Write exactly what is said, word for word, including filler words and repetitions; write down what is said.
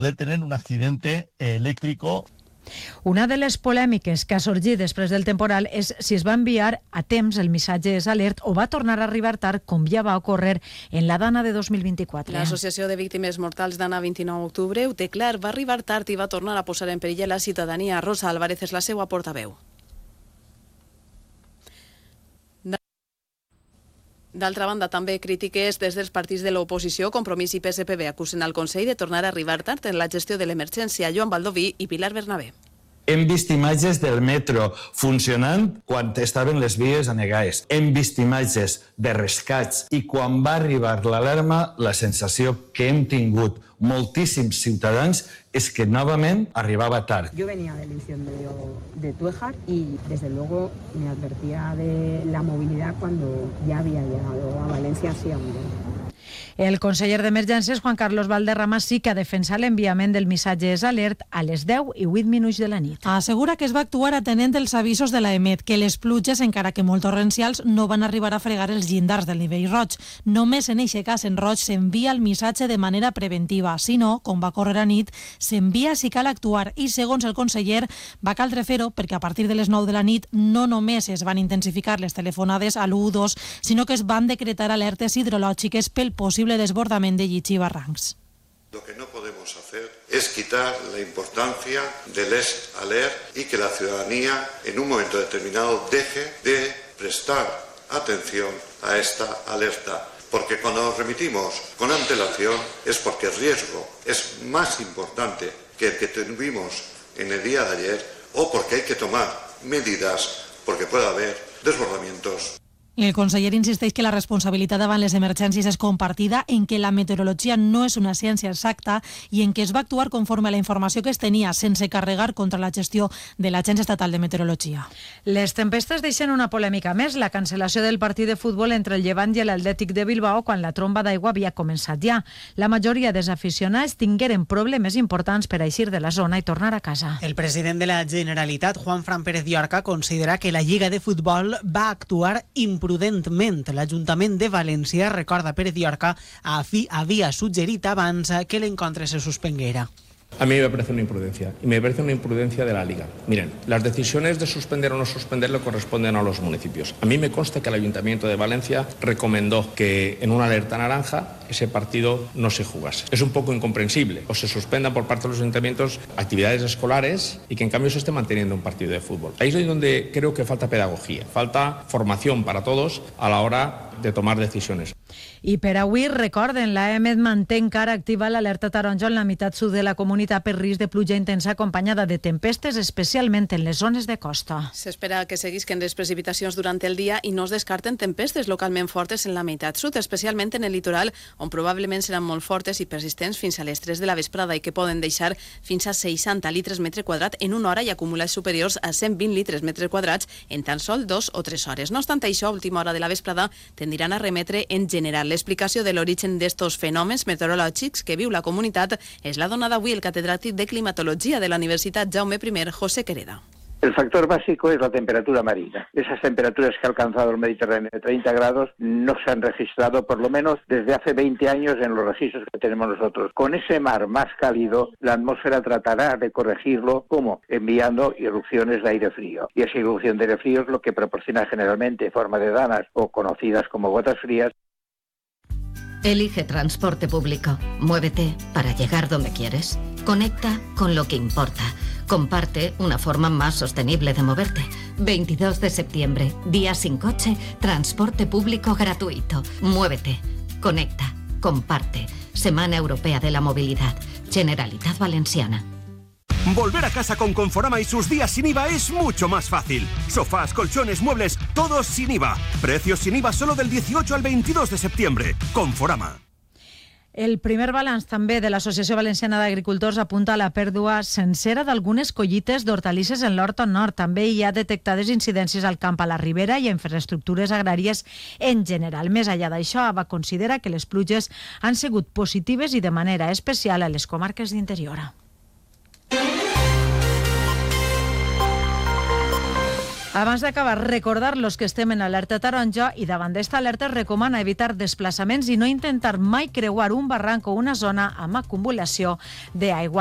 poder tener un accidente eléctrico. Una de les polèmiques que ha sorgit després del temporal és si es va enviar a temps el missatge és alert o va tornar a arribar tard, com ja va ocórrer en la Dana de dos mil vint-i-quatre. L'Associació de Víctimes Mortals Dana vint-i-nou d'octubre ho té clar, va arribar tard i va tornar a posar en perill la ciutadania. Rosa Álvarez és la seva portaveu. D'altra banda, també crítiques des dels partits de l'oposició. Compromís i P S P B acusen al Consell de tornar a arribar tard en la gestió de l'emergència. Joan Baldoví i Pilar Bernabé. Hem vist imatges del metro funcionant quan estaven les vies anegades. Hem vist imatges de rescats i quan va arribar l'alarma, la sensació que hem tingut moltíssims ciutadans es que novament arribaba tard. Yo venía del incendio de Tuejar y desde luego me advertía de la movilidad cuando ya había llegado a Valencia hacia un día. El conseller d'Emergències, Juan Carlos Valderrama, sí que ha defensat l'enviament del missatge és alert a les deu i vuit minuts de la nit. Assegura que es va actuar atenent els avisos de la EMET, que les pluges, encara que molt torrencials, no van arribar a fregar els llindars del nivell roig. Només en eixe cas en roig s'envia el missatge de manera preventiva. Si no, com va córrer a nit, s'envia si cal actuar i, segons el conseller, va caldre fer-ho perquè a partir de les nou de la nit no només es van intensificar les telefonades a l'u dos, sinó que es van decretar alertes hidrològiques pel possible desbordament de llits i barrancs. Lo que no podemos hacer es quitar la importancia del es alert y que la ciudadanía en un momento determinado deje de prestar atención a esta alerta. Porque cuando nos remitimos con antelación es porque el riesgo es más importante que el que tuvimos en el día de ayer o porque hay que tomar medidas porque puede haber desbordamientos. El conseller insisteix que la responsabilitat davant les emergències és compartida, en que la meteorologia no és una ciència exacta i en què es va actuar conforme a la informació que es tenia, sense carregar contra la gestió de l'Agència Estatal de Meteorologia. Les tempestes deixen una polèmica més, la cancel·lació del partit de futbol entre el Llevant i l'Atlètic de Bilbao quan la tromba d'aigua havia començat ja. La majoria dels aficionats tingueren problemes importants per eixir de la zona i tornar a casa. El president de la Generalitat, Juan Fran Pérez Llorca, considera que la Lliga de Futbol va actuar imprudentment. L'Ajuntament de València, recorda Pérez Llorca, havia suggerit abans que l'encontre se suspenguera. A mí me parece una imprudencia, y me parece una imprudencia de la Liga. Miren, las decisiones de suspender o no suspender le corresponden a los municipios. A mí me consta que el Ayuntamiento de Valencia recomendó que en una alerta naranja ese partido no se jugase. Es un poco incomprensible, o se suspendan por parte de los ayuntamientos actividades escolares y que en cambio se esté manteniendo un partido de fútbol. Ahí es donde creo que falta pedagogía, falta formación para todos a la hora de tomar decisiones. I per avui, recorden, la EMET manté encara activa l'alerta taronja en la meitat sud de la comunitat per risc de pluja intensa acompanyada de tempestes, especialment en les zones de costa. S'espera que seguisquen les precipitacions durant el dia i no es descarten tempestes localment fortes en la meitat sud, especialment en el litoral, on probablement seran molt fortes i persistents fins a les tres de la vesprada i que poden deixar fins a seixanta litres metre quadrat en una hora i acumulats superiors a cent vint litres metre quadrats en tan sol dos o tres hores. No obstant això, a última hora de la vesprada tendiran a remetre en general. L'explicació de l'origen d'estos fenòmens meteorològics que viu la comunitat és la donada avui el catedràtic de climatologia de la Universitat Jaume I, José Quereda. El factor básico es la temperatura marina. Esas temperaturas que ha alcanzado el Mediterráneo de treinta grados no se han registrado por lo menos desde hace veinte años en los registros que tenemos nosotros. Con ese mar más cálido, la atmósfera tratará de corregirlo, ¿cómo? Enviando irrupciones de aire frío. Y esa irrupción de aire frío es lo que proporciona generalmente en forma de danas o conocidas como gotas frías. Elige transporte público. Muévete para llegar donde quieres. Conecta con lo que importa. Comparte una forma más sostenible de moverte. veintidós de septiembre, día sin coche, transporte público gratuito. Muévete, conecta, comparte. Semana Europea de la Movilidad. Generalitat Valenciana. Volver a casa con Conforama y sus días sin I V A es mucho más fácil. Sofás, colchones, muebles, todos sin I V A. Precios sin I V A solo del dieciocho al veintidós de septiembre. Conforama. El primer balanç també de l'Associació Valenciana d'Agricultors apunta a la pèrdua sencera d'algunes collites d'hortalisses en l'Horta Nord. També hi ha detectades incidències al camp a la Ribera i a infraestructures agràries en general. Més enllà d'això, A B A considera que les pluges han sigut positives i de manera especial a les comarques d'interior. Abans d'acabar, recordar-los que estem en alerta taronja i davant d'esta alerta es recomana evitar desplaçaments i no intentar mai creuar un barranc o una zona amb acumulació d'aigua.